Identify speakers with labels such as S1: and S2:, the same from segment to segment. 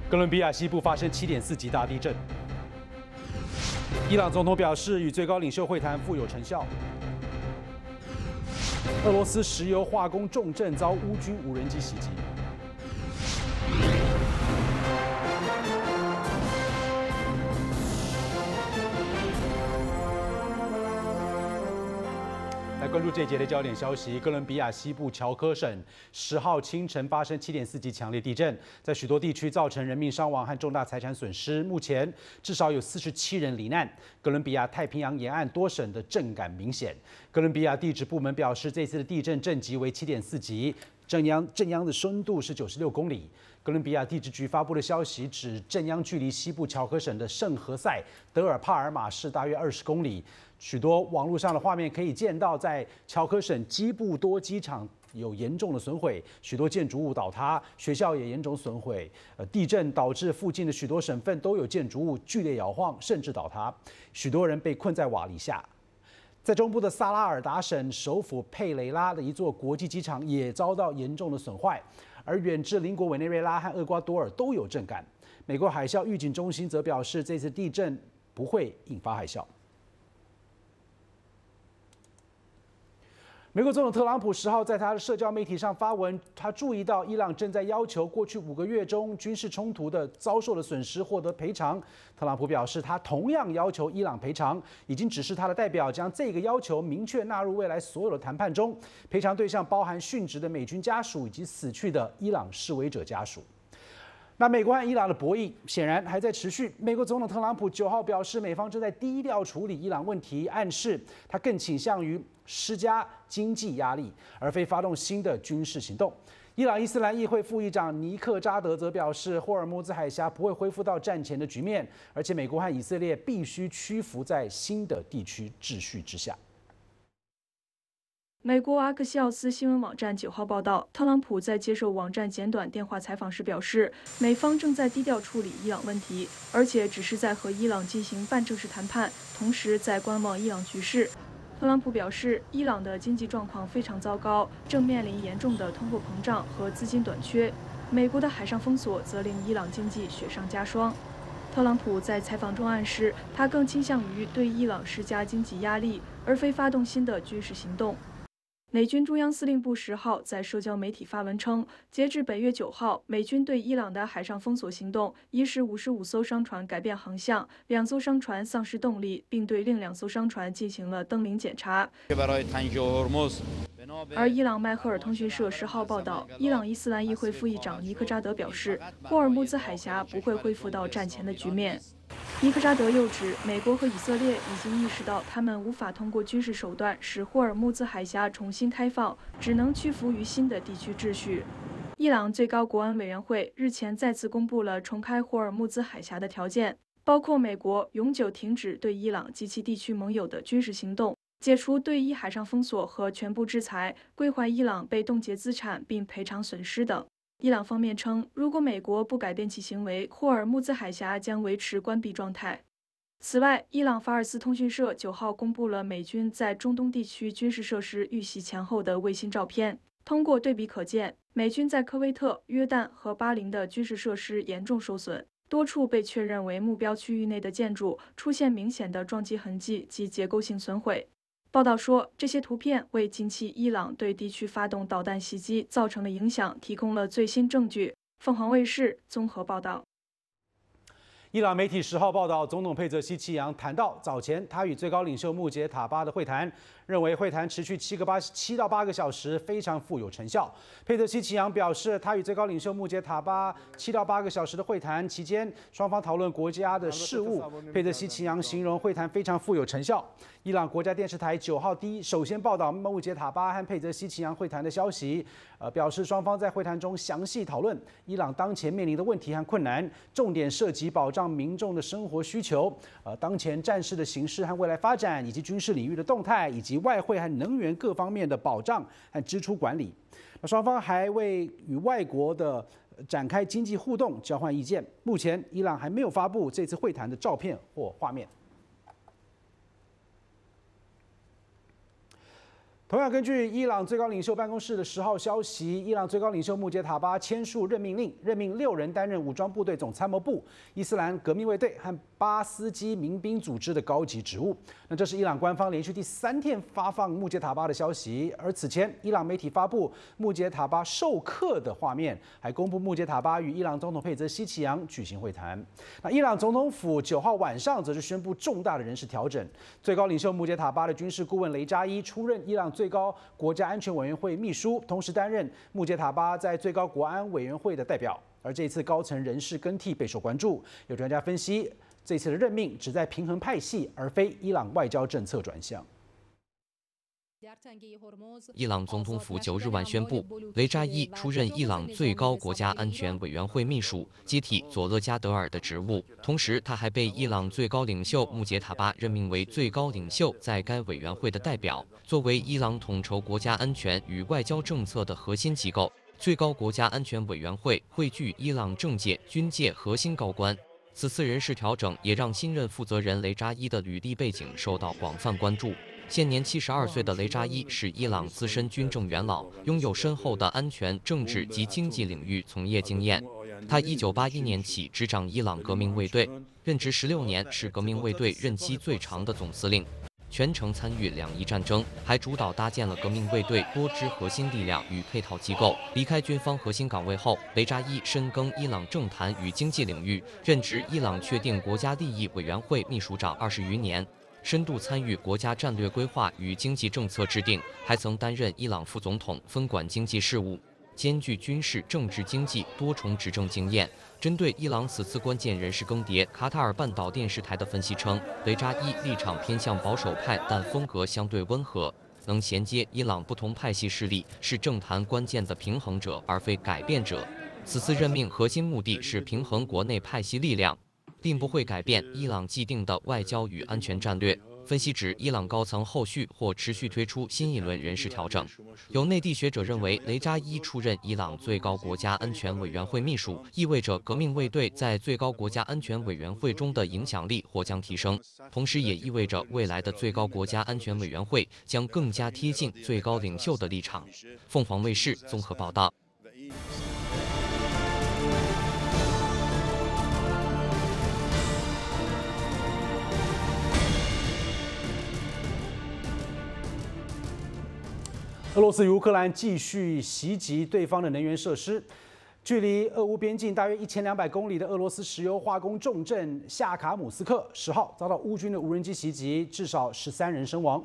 S1: 哥伦比亚西部发生7.4级大地震。伊朗总统表示，与最高领袖会谈富有成效。俄罗斯石油化工重镇遭乌军无人机袭击。来关注这一节的焦点消息：哥伦比亚西部乔科省10号清晨发生7.4级强烈地震，在许多地区造成人命伤亡和重大财产损失。目前至少有47人罹难。哥伦比亚太平洋沿岸多省的震感明显。哥伦比亚地质部门表示，这次的地震震级为7.4级，震央的深度是96公里。哥伦比亚地质局发布的消息指，震央距离西部乔科省的圣何塞德尔帕尔马市大约20公里。许多网络上的画面可以见到，在乔科省基布多机场有严重的损毁，许多建筑物倒塌，学校也严重损毁。地震导致附近的许多省份都有建筑物剧烈摇晃，甚至倒塌，许多人被困在瓦砾下。在中部的萨拉尔达省首府佩雷拉的一座国际机场也遭到严重的损坏，而远至邻国委内瑞拉和厄瓜多尔都有震感。美国海啸预警中心则表示，这次地震不会引发海啸。美国总统特朗普10号在他的社交媒体上发文，他注意到伊朗正在要求过去5个月中军事冲突的遭受的损失获得赔偿。特朗普表示，他同样要求伊朗赔偿，已经指示他的代表将这个要求明确纳入未来所有的谈判中。赔偿对象包含殉职的美军家属以及死去的伊朗示威者家属。那美国和伊朗的博弈显然还在持续。美国总统特朗普9号表示，美方正在低调处理伊朗问题，暗示他更倾向于施加经济压力，而非发动新的军事行动。伊朗伊斯兰议会副议长尼克扎德则表示，霍尔木兹海峡不会恢复到战前的局面，而且美国和以色列必须屈服在新的地区秩序之下。
S2: 美国阿克西奥斯新闻网站9号报道，特朗普在接受网站简短电话采访时表示，美方正在低调处理伊朗问题，而且只是在和伊朗进行半正式谈判，同时在观望伊朗局势。特朗普表示，伊朗的经济状况非常糟糕，正面临严重的通货膨胀和资金短缺。美国的海上封锁则令伊朗经济雪上加霜。特朗普在采访中暗示，他更倾向于对伊朗施加经济压力，而非发动新的军事行动。美军中央司令部10号在社交媒体发文称，截至本月9号，美军对伊朗的海上封锁行动已使55艘商船改变航向，2艘商船丧失动力，并对另2艘商船进行了登临检查。而伊朗迈赫尔通讯社10号报道，伊朗伊斯兰议会副议长尼克扎德表示，霍尔木兹海峡不会恢复到战前的局面。尼克扎德又指，美国和以色列已经意识到，他们无法通过军事手段使霍尔木兹海峡重新开放，只能屈服于新的地区秩序。伊朗最高国安委员会日前再次公布了重开霍尔木兹海峡的条件，包括美国永久停止对伊朗及其地区盟友的军事行动，解除对伊海上封锁和全部制裁，归还伊朗被冻结资产并赔偿损失等。伊朗方面称，如果美国不改变其行为，霍尔木兹海峡将维持关闭状态。此外，伊朗法尔斯通讯社9号公布了美军在中东地区军事设施遇袭前后的卫星照片。通过对比可见，美军在科威特、约旦和巴林的军事设施严重受损，多处被确认为目标区域内的建筑出现明显的撞击痕迹及结构性损毁。报道说，这些图片为近期伊朗对地区发动导弹袭击造成的影响提供了最新证据。凤凰卫视综合报道。
S1: 伊朗媒体10号报道，总统佩泽西奇扬谈到早前他与最高领袖穆杰塔巴的会谈，认为会谈持续7到8个小时，非常富有成效。佩泽西奇扬表示，他与最高领袖穆杰塔巴7到8个小时的会谈期间，双方讨论国家的事务。佩泽西奇扬形容会谈非常富有成效。伊朗国家电视台9号首先报道穆杰塔巴和佩泽西奇扬会谈的消息，表示双方在会谈中详细讨论伊朗当前面临的问题和困难，重点涉及保障民众的生活需求，当前战事的形势和未来发展，以及军事领域的动态，以及外汇和能源各方面的保障和支出管理。那双方还为与外国的展开经济互动交换意见。目前，伊朗还没有发布这次会谈的照片或画面。 同样，根据伊朗最高领袖办公室的10号消息，伊朗最高领袖穆杰塔巴签署任命令，任命6人担任武装部队总参谋部、伊斯兰革命卫队和巴斯基民兵组织的高级职务。那这是伊朗官方连续第3天发放穆杰塔巴的消息。而此前，伊朗媒体发布穆杰塔巴授课的画面，还公布穆杰塔巴与伊朗总统佩泽希奇扬举行会谈。那伊朗总统府9号晚上则是宣布重大的人事调整，最高领袖穆杰塔巴的军事顾问雷扎伊出任伊朗最高国家安全委员会秘书，同时担任穆杰塔巴在最高国安委员会的代表。而这一次高层人事更替备受关注，有专家分析，这次的任命旨在平衡派系，而非伊朗外交政策转向。
S3: 伊朗总统府9日晚宣布，雷扎伊出任伊朗最高国家安全委员会秘书，接替佐勒加德尔的职务。同时，他还被伊朗最高领袖穆杰塔巴任命为最高领袖在该委员会的代表。作为伊朗统筹国家安全与外交政策的核心机构，最高国家安全委员会汇聚伊朗政界、军界核心高官。此次人事调整也让新任负责人雷扎伊的履历背景受到广泛关注。现年72岁的雷扎伊是伊朗资深军政元老，拥有深厚的安全、政治及经济领域从业经验。他1981年起执掌伊朗革命卫队，任职16年，是革命卫队任期最长的总司令，全程参与2伊战争，还主导搭建了革命卫队多支核心力量与配套机构。离开军方核心岗位后，雷扎伊深耕伊朗政坛与经济领域，任职伊朗确定国家利益委员会秘书长20余年。深度参与国家战略规划与经济政策制定，还曾担任伊朗副总统，分管经济事务，兼具军事、政治、经济多重执政经验。针对伊朗此次关键人事更迭，卡塔尔半岛电视台的分析称，雷扎伊立场偏向保守派，但风格相对温和，能衔接伊朗不同派系势力，是政坛关键的平衡者，而非改变者。此次任命核心目的是平衡国内派系力量，并不会改变伊朗既定的外交与安全战略。分析指，伊朗高层后续或持续推出新一轮人事调整。有内地学者认为，雷扎伊出任伊朗最高国家安全委员会秘书，意味着革命卫队在最高国家安全委员会中的影响力或将提升，同时也意味着未来的最高国家安全委员会将更加贴近最高领袖的立场。凤凰卫视综合报道。
S1: 俄罗斯与乌克兰继续袭击对方的能源设施。距离俄乌边境大约1200公里的俄罗斯石油化工重镇夏卡姆斯克10号遭到乌军的无人机袭击，至少13人身亡。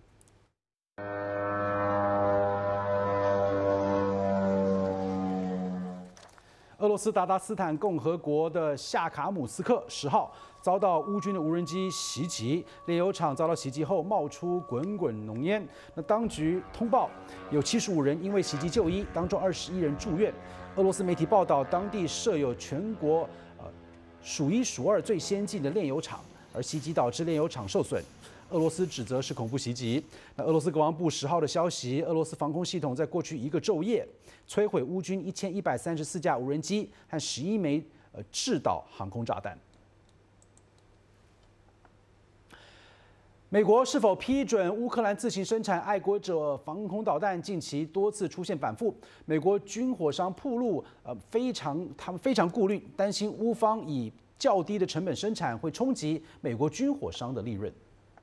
S1: 俄罗斯达达斯坦共和国的夏卡姆斯克10号遭到乌军的无人机袭击，炼油厂遭到袭击后冒出滚滚浓烟。那当局通报有75人因为袭击就医，当中21人住院。俄罗斯媒体报道，当地设有全国数1数2最先进的炼油厂，而袭击导致炼油厂受损。俄罗斯指责是恐怖袭击。那俄罗斯国防部10号的消息，俄罗斯防空系统在过去1个昼夜摧毁乌军1134架无人机和11枚制导航空炸弹。美国是否批准乌克兰自行生产爱国者防空导弹，近期多次出现反复。美国军火商暴露，他们非常顾虑，担心乌方以较低的成本生产会冲击美国军火商的利润。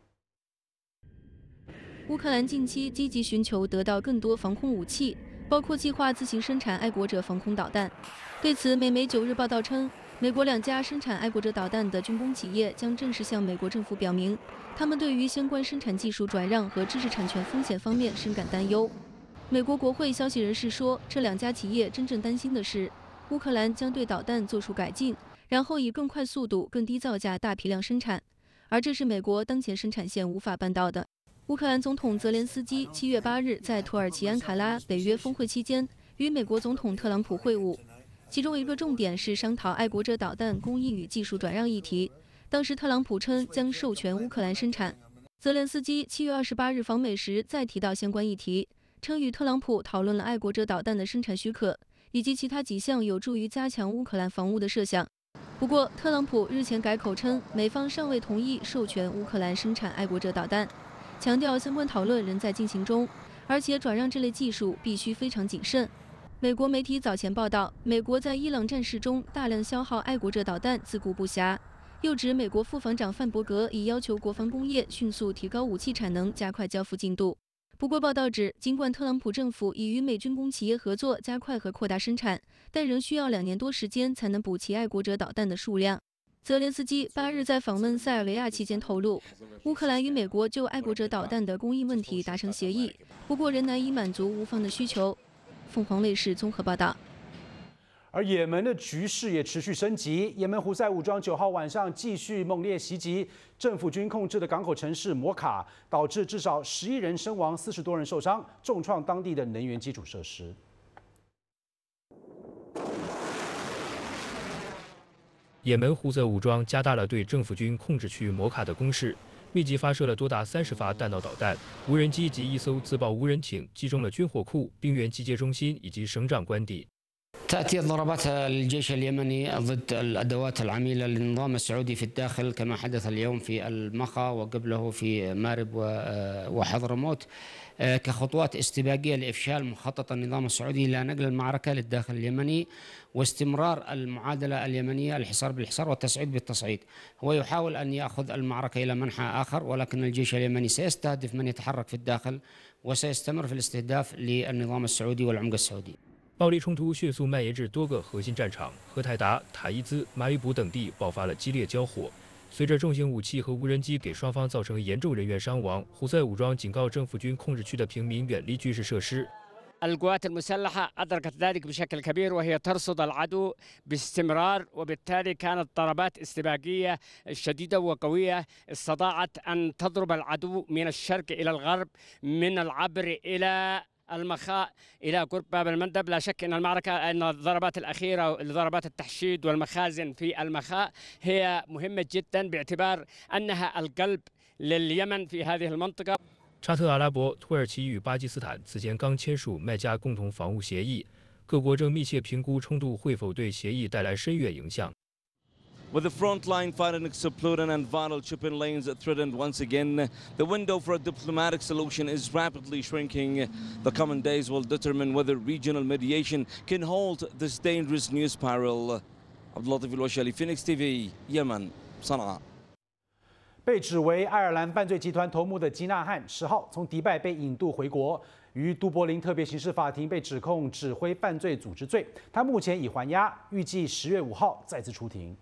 S2: 乌克兰近期积极寻求得到更多防空武器，包括计划自行生产爱国者防空导弹。对此，美媒9日报道称，美国2家生产爱国者导弹的军工企业将正式向美国政府表明，他们对于相关生产技术转让和知识产权风险方面深感担忧。美国国会消息人士说，这2家企业真正担心的是，乌克兰将对导弹做出改进，然后以更快速度、更低造价大批量生产，而这是美国当前生产线无法办到的。乌克兰总统泽连斯基7月8日在土耳其安卡拉北约峰会期间与美国总统特朗普会晤，其中一个重点是商讨爱国者导弹供应与技术转让议题。当时特朗普称将授权乌克兰生产。泽连斯基7月28日访美时再提到相关议题，称与特朗普讨论了爱国者导弹的生产许可以及其他几项有助于加强乌克兰防务的设想。不过，特朗普日前改口称美方尚未同意授权乌克兰生产爱国者导弹，强调相关讨论仍在进行中，
S4: 而且转让这类技术必须非常谨慎。美国媒体早前报道，美国在伊朗战事中大量消耗爱国者导弹，自顾不暇。又指美国副防长范伯格已要求国防工业迅速提高武器产能，加快交付进度。不过，报道指，尽管特朗普政府已与美军工企业合作，加快和扩大生产，但仍需要2年多时间才能补齐爱国者导弹的数量。泽连斯基8日在访问塞尔维亚期间透露，乌克兰与美国就爱国者导弹的供应问题达成协议，不过仍难以满足乌方的需求。凤凰卫视综合报道。
S1: 而也门的局势也持续升级，也门胡塞武装9号晚上继续猛烈袭击政府军控制的港口城市摩卡，导致至少11人身亡，40多人受伤，重创当地的能源基础设施。
S5: 也门胡塞武装加大了对政府军控制区摩卡的攻势，密集发射了多达30发弹道导弹，无人机及1艘自爆无人艇击中了军火库、兵员集结中心以及省长官邸。
S6: تأتي ضربات الجيش اليمني ضد الأدوات العميلة للنظام السعودي في الداخل كما حدث اليوم في المخا وقبله في مارب وحضرموت كخطوات استباقية لإفشال مخطط النظام السعودي إلى نقل المعركة للداخل اليمني واستمرار المعادلة اليمنية الحصار بالحصار والتصعيد بالتصعيد. هو يحاول أن يأخذ المعركة إلى منحى آخر ولكن الجيش اليمني سيستهدف من يتحرك في الداخل وسيستمر في الاستهداف للنظام السعودي والعمق السعودي.
S5: 暴力冲突迅速蔓延至多个核心战场，荷台达、塔伊兹、马里卜等地爆发了激烈交火。随着重型武器和无人机给双方造成严重人员伤亡，胡塞武装警告政府军控制区的平民远离军事设施。
S7: القوات المسلحة أدركت ذلك بشكل كبير وهي ترصد العدو باستمرار وبالتالي كانت ضربات استباقية شديدة وقوية استطاعت أن تضرب العدو من الشرق إلى الغرب من العبر إلى المخاء إلى قرب باب المندب. لا شك أن المعركة أن الضربات الأخيرة ضربات التحشيد والمخازن في المخاء هي مهمة جدا باعتبار أنها القلب لليمن في هذه المنطقة.
S5: 沙特阿拉伯、土耳其与巴基斯坦此前刚签署麦加共同防务协议，各国正密切评估冲突会否对协议带来深远影响。
S8: With the frontline fighting exploding and vital shipping lanes threatened once again, the window for a diplomatic solution is rapidly shrinking. The coming days will determine whether regional mediation can halt this dangerous news spiral. Abdulatif Al-Washali, Phoenix TV, Yemen, Sana'a.
S1: 被指为爱尔兰犯罪集团头目的基纳汉10号从迪拜被引渡回国，于都柏林特别刑事法庭被指控指挥犯罪组织罪。他目前已还押，预计10月5号再次出庭。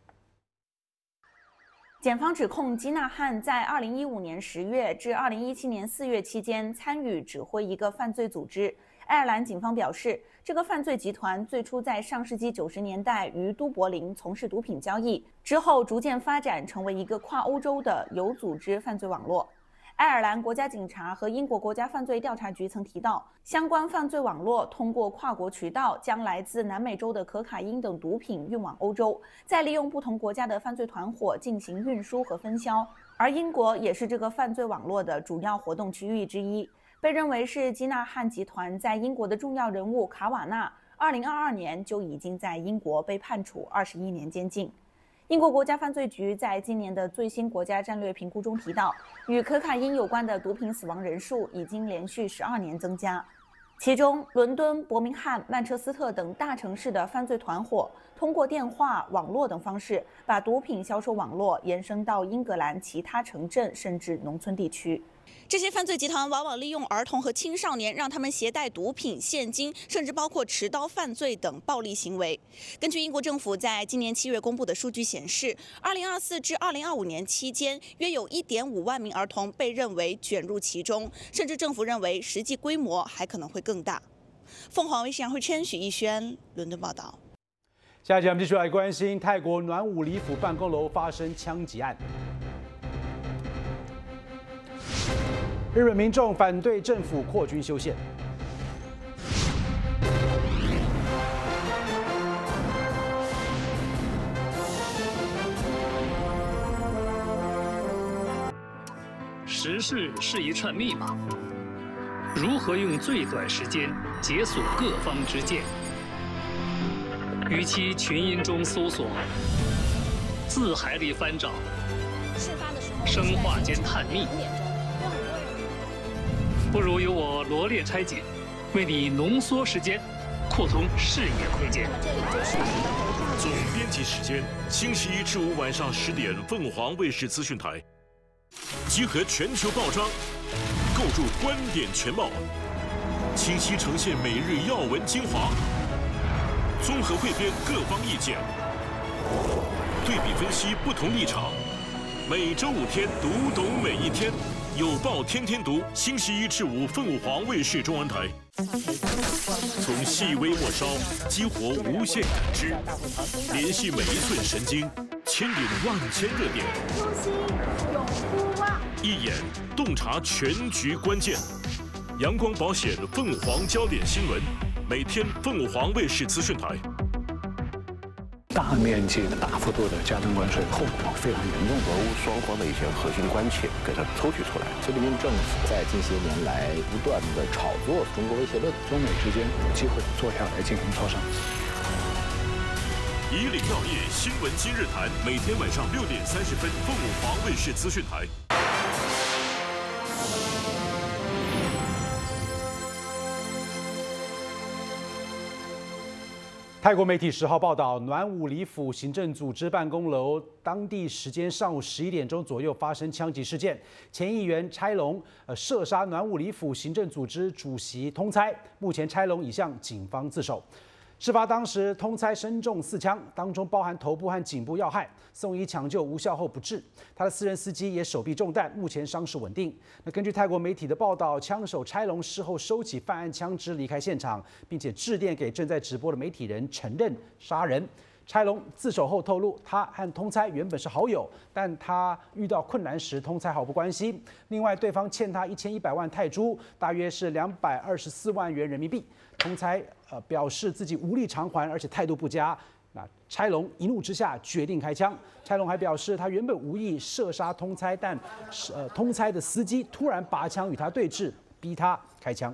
S9: 检方指控基纳汉在2015年10月至2017年4月期间参与指挥一个犯罪组织。爱尔兰警方表示，这个犯罪集团最初在上世纪90年代于都柏林从事毒品交易，之后逐渐发展成为一个跨欧洲的有组织犯罪网络。 爱尔兰国家警察和英国国家犯罪调查局曾提到，相关犯罪网络通过跨国渠道将来自南美洲的可卡因等毒品运往欧洲，再利用不同国家的犯罪团伙进行运输和分销。而英国也是这个犯罪网络的主要活动区域之一，被认为是基纳汉集团在英国的重要人物卡瓦纳，2022年就已经在英国被判处21年监禁。 英国国家犯罪局在今年的最新国家战略评估中提到，与可卡因有关的毒品死亡人数已经连续12年增加。其中，伦敦、伯明翰、曼彻斯特等大城市的犯罪团伙通过电话、网络等方式，把毒品销售网络延伸到英格兰其他城镇甚至农村地区。
S10: 这些犯罪集团往往利用儿童和青少年，让他们携带毒品、现金，甚至包括持刀犯罪等暴力行为。根据英国政府在今年7月公布的数据显示，2024至2025年期间，约有1.5万名儿童被认为卷入其中，甚至政府认为实际规模还可能会更大。凤凰卫视杨慧琛、许逸轩伦敦报道。
S1: 下一节我们继续来关心泰国暖武里府办公楼发生枪击案。 日本民众反对政府扩军修宪。
S11: 时事是一串密码，如何用最短时间解锁各方之见？与其群音中搜索，字海里翻找，生化间探秘。 不如由我罗列拆解，为你浓缩时间，扩充视野空间。
S12: 总编辑时间：星期一至五晚上10点，凤凰卫视资讯台。集合全球报章，构筑观点全貌，清晰呈现每日要闻精华，综合汇编各方意见，对比分析不同立场。每周5天，读懂每一天。有报天天读，星期一至五，凤凰卫视中文台。从细微末梢激活无限感知，联系每一寸神经，牵引万千热点。
S13: 呼吸，永呼哇！
S12: 一眼洞察全局关键。阳光保险凤凰焦点新闻，每天凤凰卫视资讯台。
S14: 大面积的、大幅度的加征关税，后果非常严重。
S15: 俄乌双方的一些核心关切给它抽取出来。
S16: 习近平政府在近些年来不断的炒作中国威胁论，
S14: 中美之间有机会坐下来进行磋商。
S12: 以领要业，新闻今日谈，每天晚上6点30分，凤凰卫视资讯台。
S1: 泰国媒体10号报道，暖武里府行政组织办公楼当地时间上午11点钟左右发生枪击事件，前议员差龙射杀暖武里府行政组织主席通猜，目前差龙已向警方自首。事发当时，通猜身中4枪，当中包含头部和颈部要害，送医抢救无效后不治。他的私人司机也手臂中弹，目前伤势稳定。那根据泰国媒体的报道，枪手差龙事后收起犯案枪支离开现场，并且致电给正在直播的媒体人承认杀人。差龙自首后透露，他和通猜原本是好友，但他遇到困难时，通猜毫不关心。另外，对方欠他1100万泰铢，大约是224万元人民币。通猜表示自己无力偿还，而且态度不佳。那差龙一怒之下决定开枪。差龙还表示，他原本无意射杀通猜，但通猜的司机突然拔枪与他对峙，逼他开枪。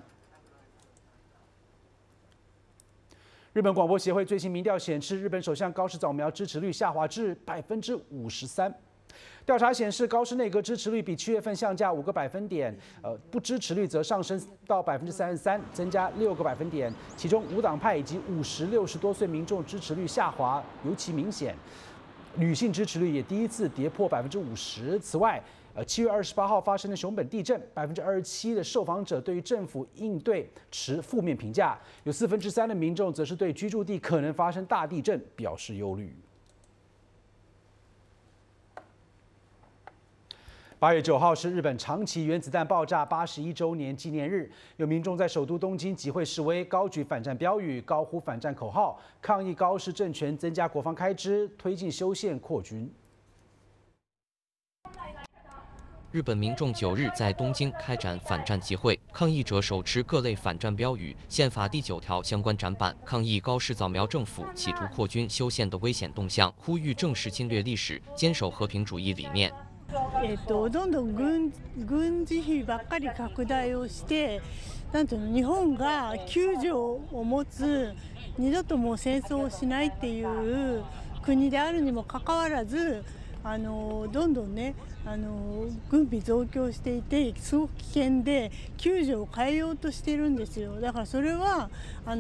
S1: 日本广播协会最新民调显示，日本首相高市早苗支持率下滑至53%。调查显示，高市内阁支持率比7月份下降5个百分点，不支持率则上升到33%，增加6个百分点。其中无党派以及50、60多岁民众支持率下滑尤其明显，女性支持率也第一次跌破50%。此外，7月28号发生的熊本地震，27%的受访者对于政府应对持负面评价，有3/4的民众则是对居住地可能发生大地震表示忧虑。8月9号是日本长崎原子弹爆炸81周年纪念日，有民众在首都东京集会示威，高举反战标语，高呼反战口号，抗议高市政权增加国防开支，推进修宪扩军。
S3: 日本民众9日在东京开展反战集会，抗议者手持各类反战标语、宪法第9条相关展板，抗议高市早苗政府企图扩军修宪的危险动向，呼吁正视侵略历史，坚守和平主义理念。
S17: どんどん軍事費ばっかり拡大をして、なんていうの、日本が9条を持つ二度ともう戦争をしないっていう国であるにもかかわらず、どんどんね、軍備増強していてすごく危険で9条を変えようとしてるんですよ。だからそれは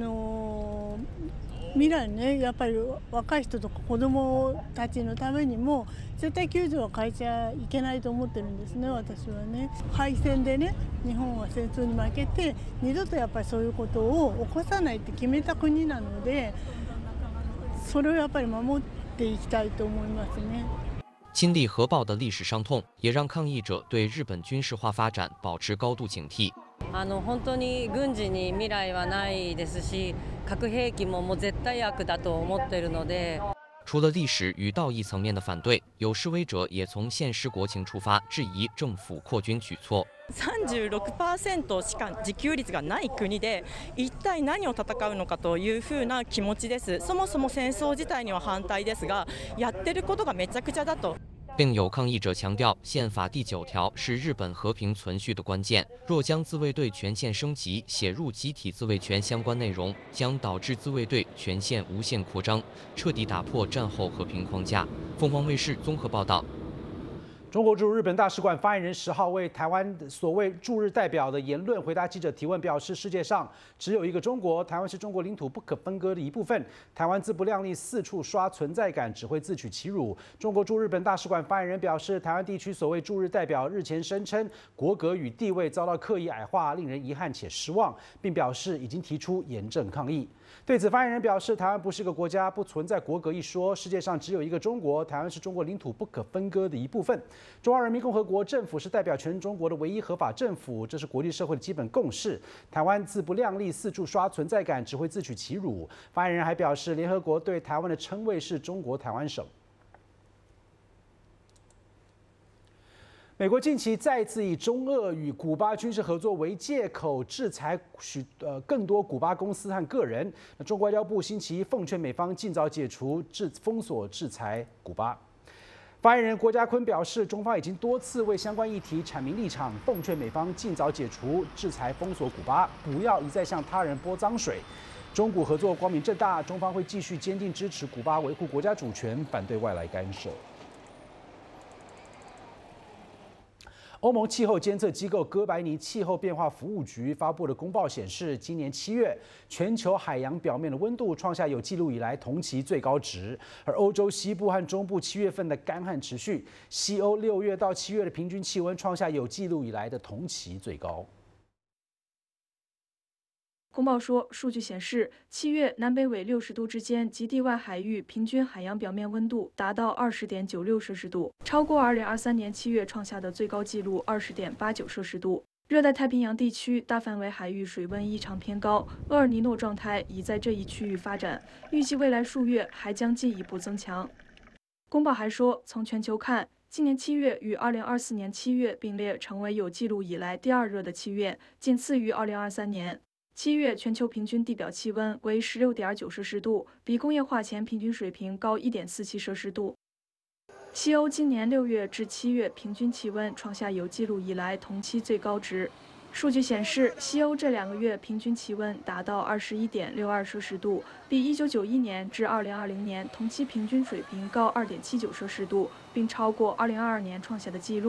S17: 未来ね、やっぱり若い人とか子どもたちのためにも絶対9条は変えちゃいけないと思ってるんですね、私はね。敗戦でね、日本は戦争に負けて二度とやっぱりそういうことを起こさないって決めた国なので、それをやっぱり守っていきたいと思いますね。
S3: 亲历核爆的历史伤痛，也让抗议者对日本军事化发展保持高度警惕。
S18: 本当に軍事に未来はないですし、核兵器ももう絶対悪だと思っているので。
S3: 除了历史与道义层面的反对，有示威者也从现实国情出发，质疑政府扩军举措。
S19: 36% しか自給率がない国で一体何を戦うのかというふうな気持ちです。そもそも戦争自体には反対ですが、やってることがめちゃくちゃだと。
S3: 并有抗议者强调，宪法第9条是日本和平存续的关键。若将自卫队权限升级写入集体自卫权相关内容，将导致自卫队权限无限扩张，彻底打破战后和平框架。凤凰卫视综合报道。
S1: 中国驻日本大使馆发言人10号为台湾所谓驻日代表的言论回答记者提问，表示世界上只有一个中国，台湾是中国领土不可分割的一部分。台湾自不量力，四处刷存在感，只会自取其辱。中国驻日本大使馆发言人表示，台湾地区所谓驻日代表日前声称国格与地位遭到刻意矮化，令人遗憾且失望，并表示已经提出严正抗议。对此，发言人表示，台湾不是个国家，不存在国格一说。世界上只有一个中国，台湾是中国领土不可分割的一部分。中华人民共和国政府是代表全中国的唯一合法政府，这是国际社会的基本共识。台湾自不量力，四处刷存在感，只会自取其辱。发言人还表示，联合国对台湾的称谓是中国台湾省。美国近期再次以中俄与古巴军事合作为借口，制裁更多古巴公司和个人。中国外交部星期一奉劝美方尽早解除封锁制裁古巴。发言人郭家坤表示，中方已经多次为相关议题阐明立场，奉劝美方尽早解除制裁封锁古巴，不要一再向他人泼脏水。中古合作光明正大，中方会继续坚定支持古巴维护国家主权，反对外来干涉。欧盟气候监测机构哥白尼气候变化服务局发布的公报显示，今年7月，全球海洋表面的温度创下有记录以来同期最高值，而欧洲西部和中部7月份的干旱持续，西欧6月到7月的平均气温创下有记录以来的同期最高。
S2: 公报说，数据显示，7月南北纬60度之间及地外海域平均海洋表面温度达到20.96摄氏度，超过2023年7月创下的最高纪录20.89摄氏度。热带太平洋地区大范围海域水温异常偏高，厄尔尼诺状态已在这一区域发展，预计未来数月还将进一步增强。公报还说，从全球看，今年7月与2024年7月并列成为有记录以来第2热的7月，仅次于2023年。7月全球平均地表气温为16.9摄氏度，比工业化前平均水平高1.47摄氏度。西欧今年6月至7月平均气温创下有记录以来同期最高值。数据显示，西欧这2个月平均气温达到21.62摄氏度，比1991年至2020年同期平均水平高2.79摄氏度，并超过2022年创下的纪录。